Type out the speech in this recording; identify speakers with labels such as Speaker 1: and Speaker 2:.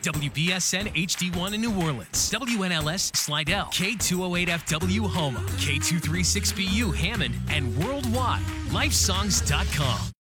Speaker 1: WBSN HD1 in New Orleans, WNLS Slidell, K208FW Houma, K236BU Hammond, and worldwide, lifesongs.com.